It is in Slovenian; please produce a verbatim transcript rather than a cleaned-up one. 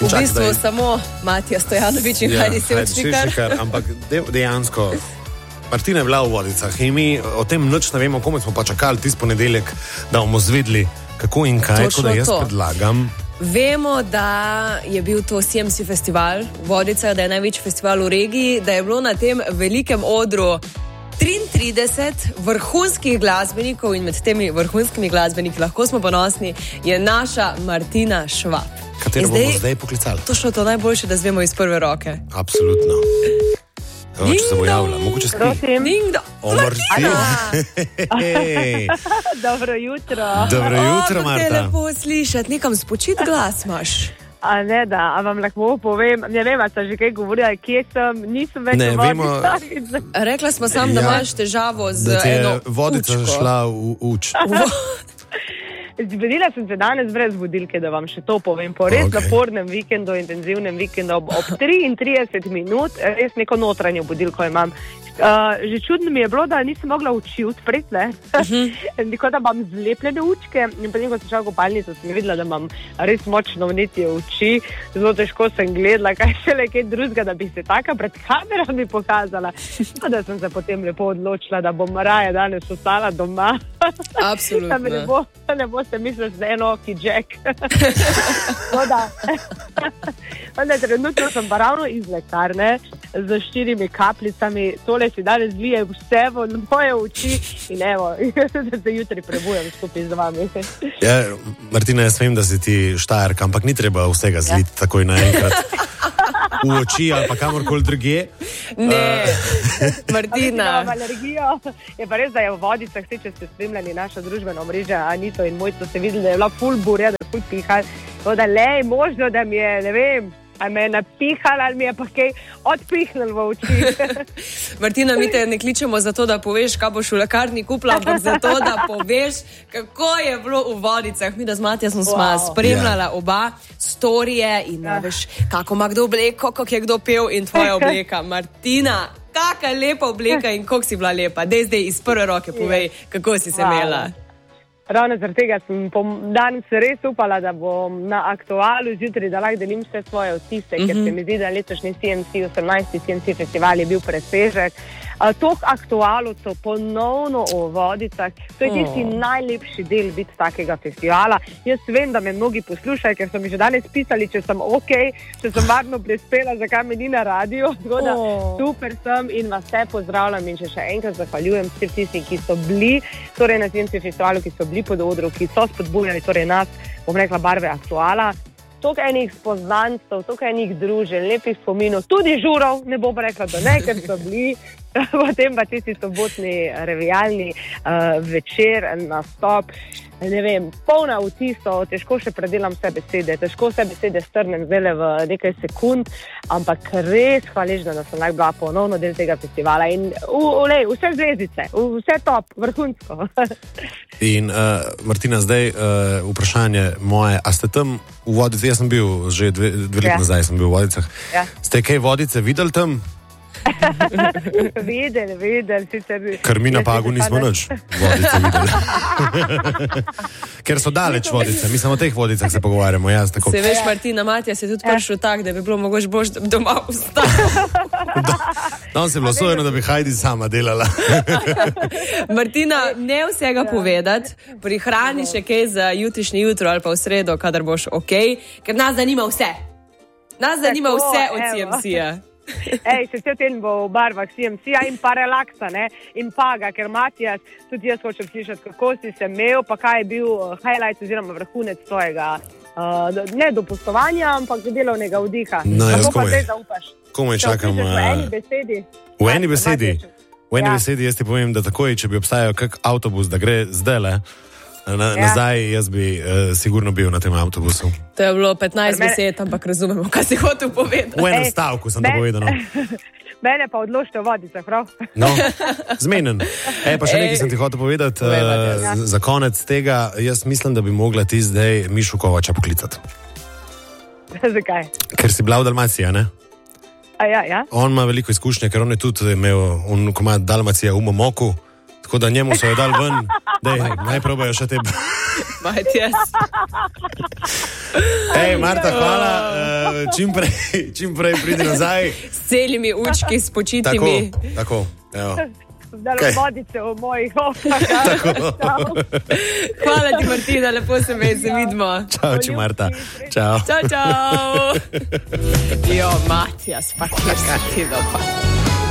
V Čak, bistvu zdaj... samo Matija Stojanović in ja, Hajdi Sevčnikar. Ampak dejansko, Martina je bila v Vodicah in mi o tem nič ne vemo, komu smo pa čakali tisti ponedeljek, da bomo zvedli, kako in kaj, tako da jaz to predlagam. Vemo, da je bil to C M C festival v Vodicah, da je največji festival v regiji, da je bilo na tem velikem odru triintrideset vrhunskih glasbenikov in med temi vrhunskimi glasbeniki, lahko smo ponosni, je naša Martina Švab. Katero zdaj, bomo zdaj poklicali? To šlo to najboljše, da zvemo iz prve roke. Absolutno. Če se bo javila, mogoče spi. Ding dong. O, Martina. Dobro jutro. Dobro jutro, o, Marta. Te lepo slišati, nekam spočit glas imaš. A ne da, a vam lahko povem, ne vem, a ste že kaj govorili, kje sem, nisem več ne, v Vodicah. Vemo... Rekla smo sam, da ja, imaš težavo z eno učko. Da ti je Vodica šla v uč. Zbudila sem se danes brez budilke, da vam še to povem. Po res okay. napornem vikendu, intenzivnem vikendu, ob, ob triintrideset minut, res neko notranjo budilko imam. Uh, že čudno mi je bilo, da nisem mogla oči odpreti, ne? Uh-huh. Tako da imam zlepljene učke in potem, ko sem šla v kopalnico, sem videla, da imam res močno vnetje oči. Zelo težko sem gledala, kaj še le kaj drugega, da bi se taka pred kamerami pokazala. No, da sem se potem lepo odločila, da bom raje danes ostala doma. Absolutno. Da me ne, bo, ne boste mislili, da je enoki Jack. No, da. Da, trenutno sem pa ravno iz lekarne z štirimi kapljicami. Tole si danes zlije vse v moje oči in evo, da se jutri prebujem skupaj z vami. Ja, Martina, jaz vem, da si ti Štajerka, ampak ni treba vsega zliti ja. takoj naenkrat v oči ali pa kamorkoli drugje. Ne, Martina. Alergijo. Je pa res, da je v Vodicah, če ste spremljali naša družbena omrežja, Anito in moj, so se videli, da je bila ful burja, da ful pihal. To da lej, možno, da mi je, ne vem, a me je napihal ali mi je pa kaj odpihnil v oči. Martina, mi te ne kličemo zato, da poveš, kaj boš v lekarni kupila, ampak zato, da poveš, kako je bilo v Vodicah. Mi da z Matija smo wow. spremljala yeah. oba storije in yeah. veš, kako ima kdo obleko, kako je kdo pel in tvoja obleka. Martina, kaka lepa obleka in koliko si bila lepa. Dej zdaj iz prve roke povej, yeah. kako si se wow. imela. Ravno zaradi tega sem danes res upala, da bom na Aktualu zjutraj, da lahko delim vse svoje vtise, mm-hmm. ker se mi zdi, da letošnji C M C, osemnajsti C M C festival je bil presežek. Tok Aktualovcev ponovno o Vodicah, to je tisti oh. najlepši del biti takega festivala. Jaz vem, da me mnogi poslušajo, ker so mi že danes pisali, če sem ok, če sem varno prispela, zakaj me ni na radio. Tako da oh. super sem in vas vse pozdravljam in še enkrat zahvaljujem vsem tistim, ki so bili torej na C M C festivalu, ki so bili pod odru, ki so spodbujali torej nas, bom rekla, barve Aktuala. Toliko enih spoznanstv, toliko enih druženj, lepih spominov, tudi žurov, ne bom rekla, da ne, ker so bili. Potem pa tisti sobotni revijalni uh, večer, nastop, ne vem, polna vtisov, težko še predelam vse besede, težko vse besede strnem zdaj v nekaj sekund, ampak res hvaležna, da sem lahko bila ponovno del tega festivala in u, ulej, vse zvezdice, vse top, vrhunsko. In uh, Martina, zdaj uh, vprašanje moje, a ste tam v Vodicah, jaz sem bil že dve, dve let ja. nazaj, sem bil v Vodicah, ja. ste kaj Vodice videli tam? Vedel, vedel. Ker mi na Pagu nismo nič Vodice videli. Ker so daleč Vodice, mi samo o teh Vodicah se pogovarjamo. Jaz, tako... Se veš, Martina, Matija se tudi prišel tak, da bi bilo mogoče boš doma ostati. No, se je bilo sojeno, da bi Hajdi sama delala. Martina, ne vsega povedati, prihrani še kaj za jutrišnji jutro ali pa v sredo, kadar boš ok, ker nas zanima vse. Nas zanima vse od C M C-ja. Ej, se cel teden bo v barvah C M C-ja in pa relaksa, ne, in paga, ker Matijas, tudi jaz hočem slišati, kako si se imel, pa kaj je bil highlight oziroma vrhunec tvojega, uh, ne dopustovanja, ampak delovnega vdiha. No, jaz pa zdaj zaupaš. Komaj čakam. V eni besedi. V eni besedi. V eni ja. besedi jaz ti povem, da takoj, če bi obstajal kak avtobus, da gre zdaj, Na, ja. nazaj, jaz bi uh, sigurno bil na tem avtobusu. To je bilo petnajst besed, ampak razumemo, kaj si hotel povedati. V enem stavku sem to povedal. Mene pa odločite v Vodicah, prav? No, zmenen. E, pa še nekaj sem ti hotel povedati. Uh, ja. Za konec tega, jaz mislim, da bi mogla ti zdaj Mišu Kovača poklicati. Zakaj? Ker si bila v Dalmaciji, ne? A ja, ja. On ima veliko izkušnje, ker on je tudi imel, on, ko ima Dalmacija v Momoku, tako da njemu so jo dal ven. Dej, naj probajo še te. Matijas. Ej, Marta, hvala. uh, čim, prej, čim prej pridi nazaj. S celimi učki, s počitimi. Tako, tako. Zdaj okay. Vodice v mojih oknah. Hvala ti, Martina, lepo se me se vidimo. Čau, či Marta. Čau. Čau, čau. Jo, Matijas, pa kjer si ti dopa.